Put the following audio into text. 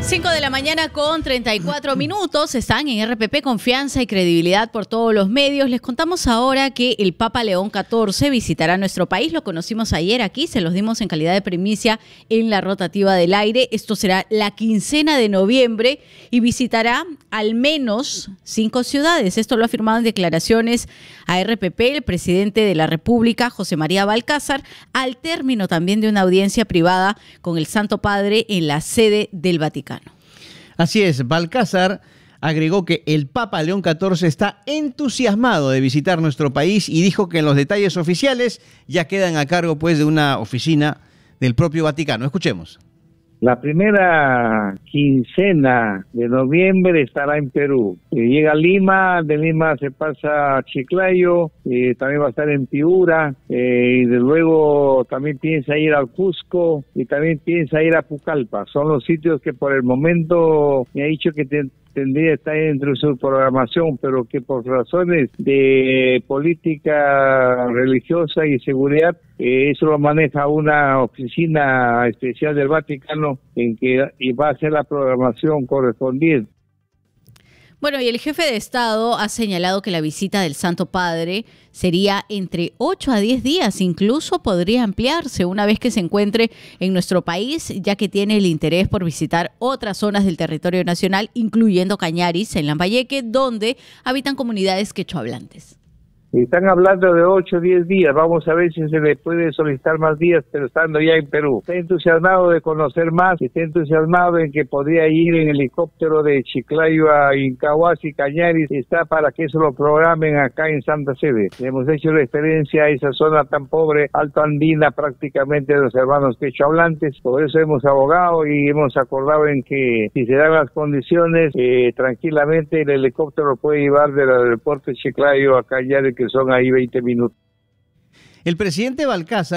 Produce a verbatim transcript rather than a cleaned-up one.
cinco de la mañana con treinta y cuatro minutos. Están en R P P, confianza y credibilidad por todos los medios. Les contamos ahora que el Papa León catorce visitará nuestro país. Lo conocimos ayer aquí, se los dimos en calidad de primicia en la rotativa del aire. Esto será la quincena de noviembre y visitará al menos cinco ciudades. Esto lo ha afirmado en declaraciones a R P P el presidente de la República, José María Balcázar, al término también de una audiencia privada con el Santo Padre en la sede del Vaticano. Así es, Balcázar agregó que el Papa León catorce está entusiasmado de visitar nuestro país y dijo que los detalles oficiales ya quedan a cargo pues de una oficina del propio Vaticano. Escuchemos. La primera quincena de noviembre estará en Perú. Eh, llega a Lima, de Lima se pasa a Chiclayo, eh, también va a estar en Piura, eh, y de luego también piensa ir al Cusco y también piensa ir a Pucallpa. Son los sitios que por el momento me ha dicho que te, tendría que estar entre su programación, pero que por razones de política religiosa y seguridad, eh, eso lo maneja una oficina especial del Vaticano en que y va a hacer la programación correspondiente. Bueno, y el jefe de Estado ha señalado que la visita del Santo Padre sería entre ocho a diez días, incluso podría ampliarse una vez que se encuentre en nuestro país, ya que tiene el interés por visitar otras zonas del territorio nacional, incluyendo Cañaris, en Lambayeque, donde habitan comunidades quechohablantes. Están hablando de ocho o diez días, vamos a ver si se le puede solicitar más días, pero estando ya en Perú. Está entusiasmado de conocer más, está entusiasmado en que podría ir en helicóptero de Chiclayo a Incahuasi, Cañaris, está para que eso lo programen acá en Santa Sede. Hemos hecho referencia a esa zona tan pobre, alto andina, prácticamente de los hermanos quechohablantes, por eso hemos abogado y hemos acordado en que si se dan las condiciones, eh, tranquilamente el helicóptero lo puede llevar del aeropuerto de Chiclayo a Cañaris, que son ahí veinte minutos. El presidente Balcázar